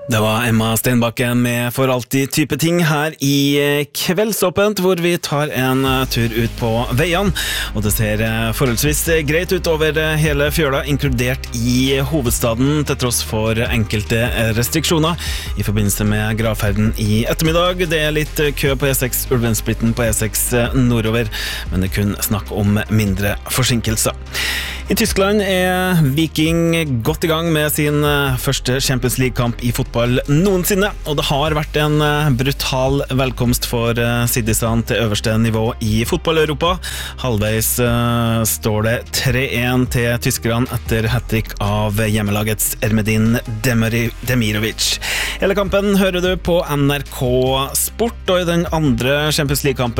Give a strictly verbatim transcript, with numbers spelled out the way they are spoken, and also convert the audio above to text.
Det var Emma Steinbakken med For alltid type ting her i Kveldsåpent, hvor vi tar en tur ut på veiene, og det ser forholdsvis greit ut over hele fjøla, inkludert i hovedstaden, til tross for enkelte restriksjoner i forbindelse med gravferden i ettermiddag. Det er litt kø på E seks Ulvensplitten på E seks nordover, men det kun snakk om mindre forsinkelser. I Tyskland er Viking godt i gang med sin første Champions League-kamp i fotball noensinne, og det har vært en brutal velkomst for Siddisene til øverste nivå i fotball-Europa. Halvveis står det tre én til tyskerne etter hat-trick av hjemmelagets Ermedin Demirovic. Hele kampen hører du på N R K Sport, og i den andre Champions League-kampen